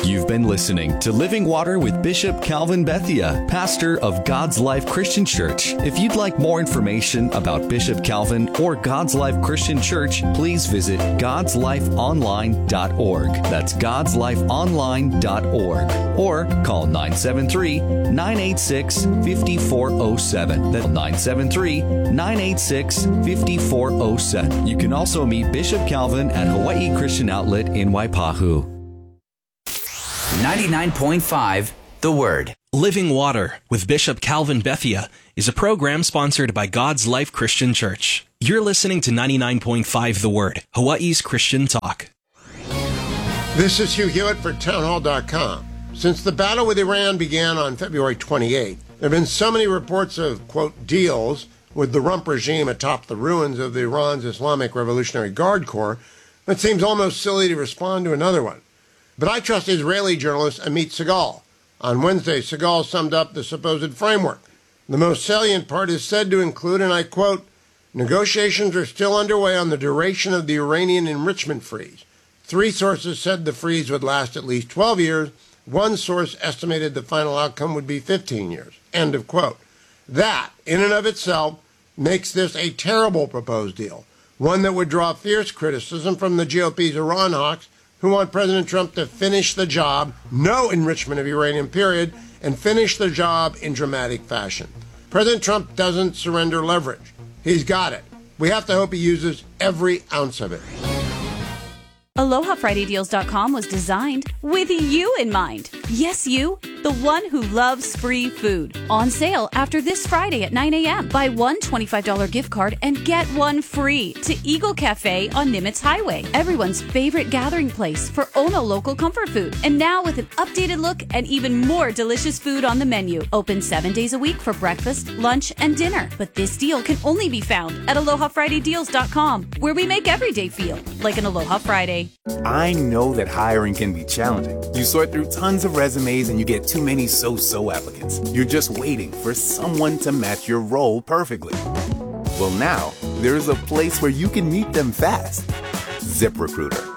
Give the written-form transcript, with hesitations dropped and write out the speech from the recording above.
You've been listening to Living Water with Bishop Calvin Bethia, pastor of God's Life Christian Church. If you'd like more information about Bishop Calvin or God's Life Christian Church, please visit godslifeonline.org. That's godslifeonline.org. Or call 973-986-5407. That's 973-986-5407. You can also meet Bishop Calvin at Hawaii Christian Outlet in Waipahu. 99.5 The Word. Living Water with Bishop Calvin Bethia is a program sponsored by God's Life Christian Church. You're listening to 99.5 The Word, Hawaii's Christian talk. This is Hugh Hewitt for townhall.com. Since the battle with Iran began on February 28, there have been so many reports of, quote, deals with the rump regime atop the ruins of Iran's Islamic Revolutionary Guard Corps, it seems almost silly to respond to another one. But I trust Israeli journalist Amit Segal. On Wednesday, Segal summed up the supposed framework. The most salient part is said to include, and I quote, negotiations are still underway on the duration of the Iranian enrichment freeze. 3 sources said the freeze would last at least 12 years. One source estimated the final outcome would be 15 years. End of quote. That, in and of itself, makes this a terrible proposed deal, one that would draw fierce criticism from the GOP's Iran hawks, who want President Trump to finish the job, no enrichment of uranium, period, and finish the job in dramatic fashion. President Trump doesn't surrender leverage. He's got it. We have to hope he uses every ounce of it. AlohaFridayDeals.com was designed with you in mind. Yes, you, the one who loves free food. On sale after this Friday at 9 a.m. Buy one $25 gift card and get one free to Eagle Cafe on Nimitz Highway, everyone's favorite gathering place for Ono local comfort food. And now with an updated look and even more delicious food on the menu. Open 7 days a week for breakfast, lunch, and dinner. But this deal can only be found at AlohaFridayDeals.com, where we make every day feel like an Aloha Friday. I know that hiring can be challenging. You sort through tons of resumes and you get too many so-so applicants. You're just waiting for someone to match your role perfectly. Well, now, there's a place where you can meet them fast. ZipRecruiter.